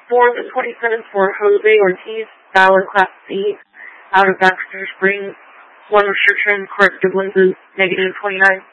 For the 27th for Jose Ortiz, Valor Class C, out of Baxter Springs. One restriction, corrective lenses, -29.